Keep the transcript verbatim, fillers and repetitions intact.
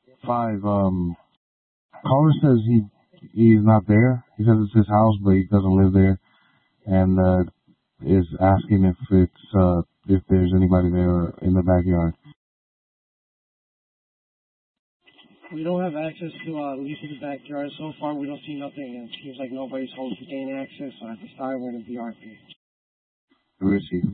Five. Um, caller says he he's not there. He says it's his house, but he doesn't live there, and uh, is asking if it's uh if there's anybody there in the backyard. We don't have access to uh, at least the backyard. So far, we don't see nothing. It seems like nobody's home to gain access. So at this time, we're going to B R P. Who is he?